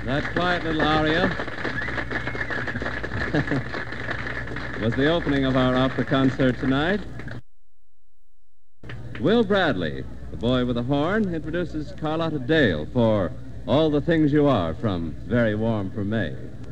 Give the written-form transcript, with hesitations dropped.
That quiet little aria was the opening of our opera concert tonight. Will Bradley, the boy with the horn, introduces Carlotta Dale for All the Things You Are from Very Warm for May.